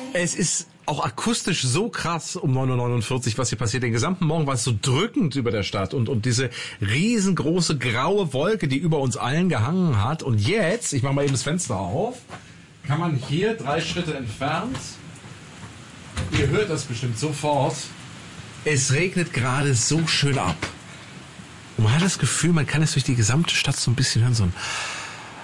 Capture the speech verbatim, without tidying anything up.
Es ist auch akustisch so krass um neun Uhr neunundvierzig, was hier passiert. Den gesamten Morgen war es so drückend über der Stadt und, und diese riesengroße graue Wolke, die über uns allen gehangen hat. Und jetzt, ich mache mal eben das Fenster auf, kann man hier drei Schritte entfernt, ihr hört das bestimmt sofort, es regnet gerade so schön ab. Und man hat das Gefühl, man kann es durch die gesamte Stadt so ein bisschen hören, so ein